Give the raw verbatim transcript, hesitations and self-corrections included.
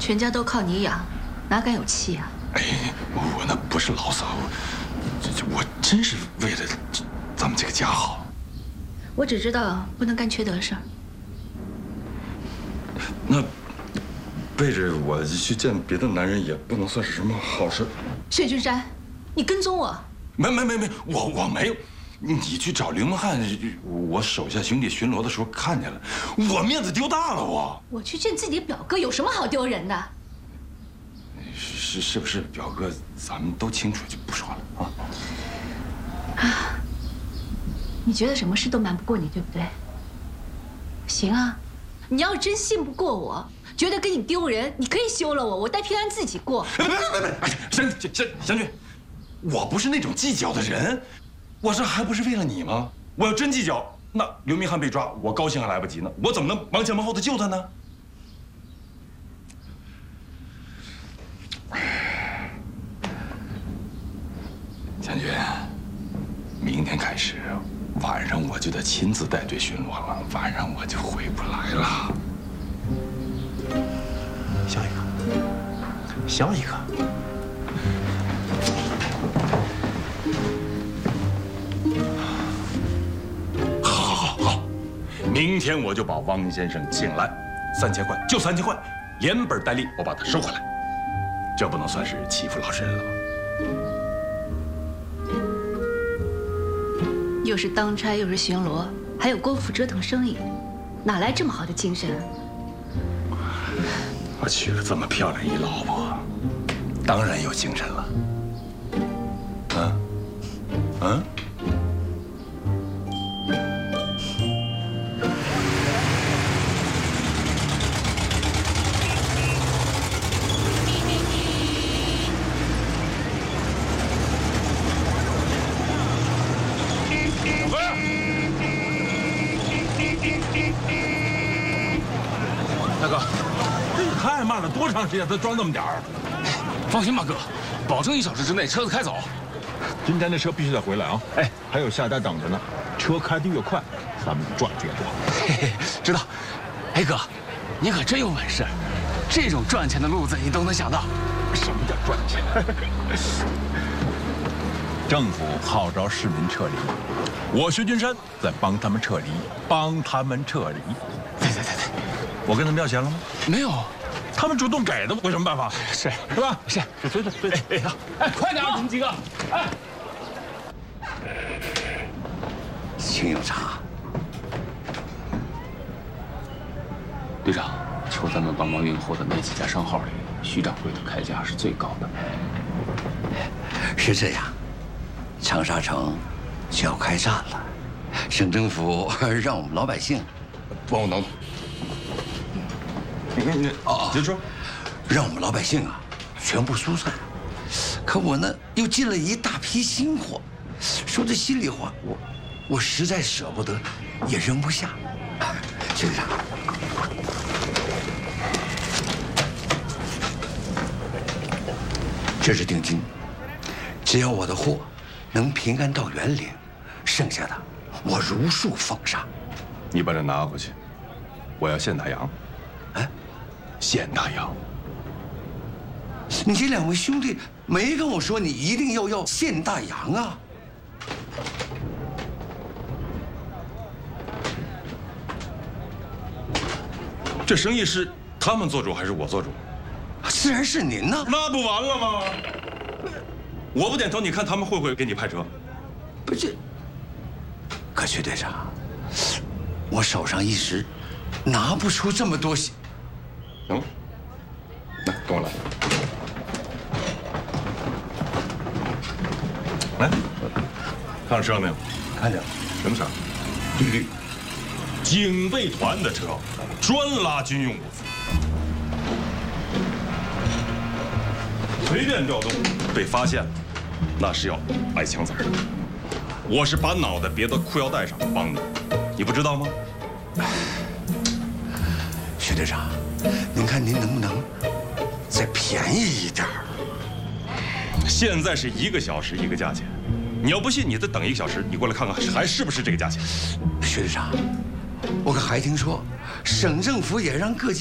全家都靠你养，哪敢有气啊？ 哎，我那不是牢骚，这这我真是为了咱们这个家好。 我只知道不能干缺德事儿。 那背着我去见别的男人，也不能算是什么好事。 薛君山，你跟踪我？ 没没没没，我我没有。你去找凌文翰，我手下兄弟巡逻的时候看见了，我面子丢大了。我我去见自己的表哥，有什么好丢人的？ 是是不是表哥，咱们都清楚，就不说了啊。 啊，你觉得什么事都瞒不过你，对不对？行啊，你要真信不过我，觉得跟你丢人，你可以休了我，我带平安自己过。 别别别别！哎，祥祥祥君，我不是那种计较的人。我这还不是为了你吗？我要真计较，那刘明翰被抓，我高兴还来不及呢，我怎么能忙前忙后的救他呢？将军，明天开始，晚上我就得亲自带队巡逻了，晚上我就回不来了。 笑一个，笑一个。 明天我就把汪先生请来，三千块，就三千块，连本带利，我把他收回来。这不能算是欺负老实人了吧？ 又是当差，又是巡逻，还有功夫折腾生意，哪来这么好的精神？ 我娶了这么漂亮一老婆，当然有精神了。啊？啊？ 大哥，这太慢了，多长时间才装这么点儿？ 放心吧，哥，保证一小时之内车子开走。 今天的车必须得回来啊！哎，还有下单等着呢，车开得越快，咱们赚的越多。 嘿嘿，知道。哎哥，你可真有本事，这种赚钱的路子你都能想到。 什么叫赚钱？政府号召市民撤离，我薛君山在帮他们撤离，帮他们撤离。 对对对对， 我跟他们要钱了吗？ 没有， 他们主动给的，我有什么办法？ 是是吧？ 是， 对对对对。哎哎，快点，你们几个！哎， 请有茶。 队长，求咱们帮忙运货的那几家商号里，徐掌柜的开价是最高的。 是这样，长沙城就要开战了，省政府让我们老百姓帮我挠挠。你看你啊， 别说， 让我们老百姓啊全部疏散。可我呢又进了一大批新货，说这心里话，我我实在舍不得，也扔不下。徐队长，这是定金，只要我的货能平安到园岭，剩下的我如数奉上。 你把这拿回去，我要现打烊。 哎， 现打烊。 你这两位兄弟没跟我说你一定要要现大洋啊？ 这生意是他们做主还是我做主？ 自然是您呐。 那不完了吗？我不点头，你看他们会不会给你派车？ 不是，可徐队长，我手上一时拿不出这么多钱。 行，来，跟我来。来，看上车了没有？ 看见了。 什么车？绿绿，警备团的车，专拉军用物资。随便调动，被发现，那是要挨枪子儿的。我是把脑袋别到裤腰带上帮你，你不知道吗？ 徐队长，您看您能不能再便宜一点儿？ 现在是一个小时一个价钱，你要不信，你再等一个小时，你过来看看还是不是这个价钱。 徐队长，我可还听说，省政府也让各级